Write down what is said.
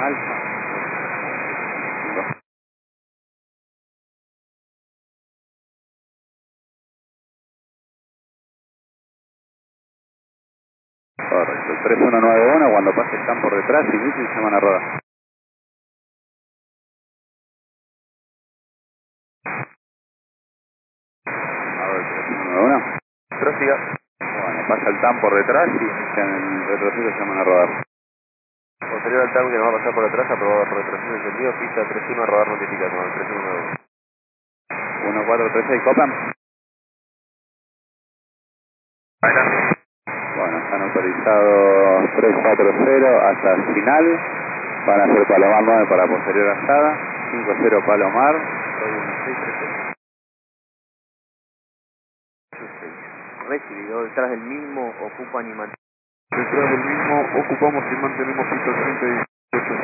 Alfa. Correcto, 3191, cuando pase están por detrás, inicio y se van a rodar. A ver, 3191. Prosiga. Bueno, pasa el TAM por detrás y inician el retroceso y se van a rodar. Posterior al TAM que nos va a pasar por atrás, aprobado retroceso encendido, pista 31 a rodar notificado, 3191. 1436, copan. Adelante. Bueno, están autorizados 340 hasta el final. Van a hacer Palomar 9 para posterior asada. 50 Palomar. Recibido, detrás del mismo ocupan y mantienen. Detrás del mismo ocupamos y mantenemos pista 30.